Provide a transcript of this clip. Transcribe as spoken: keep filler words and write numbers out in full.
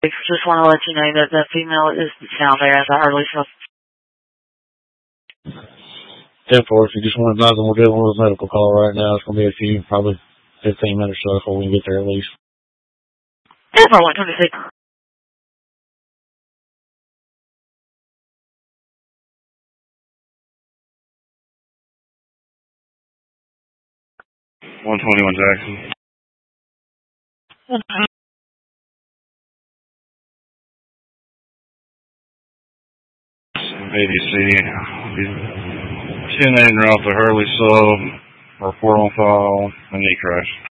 Just want to let you know that the female is down there at the early stuff. ten four, if you just want to advise them, we're doing one of those medical call right now. It's going to be a few, probably fifteen minutes or so before we can get there at least. ten four one twenty-six. one twenty-one Jackson. A D C. ten eight and off the Hurley sub. Report on file. A knee crash.